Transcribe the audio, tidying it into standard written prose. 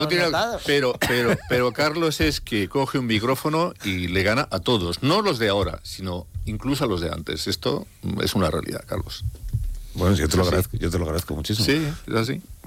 Pero Carlos es que coge un micrófono y le gana a todos, no los de ahora, sino incluso a los de antes. Esto es una realidad, Carlos. Bueno, yo te lo agradezco muchísimo. Sí, es así.